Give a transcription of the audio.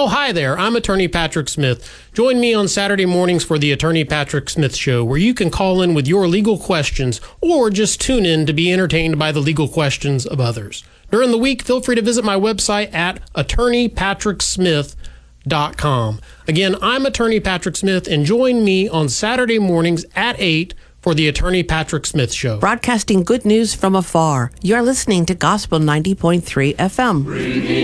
hi there. I'm Attorney Patrick Smith. Join me on Saturday mornings for the Attorney Patrick Smith Show, where you can call in with your legal questions or just tune in to be entertained by the legal questions of others. During the week, feel free to visit my website at attorneypatricksmith.com. Again, I'm Attorney Patrick Smith, and join me on Saturday mornings at 8 for the Attorney Patrick Smith Show. Broadcasting good news from afar. You're listening to Gospel 90.3 FM.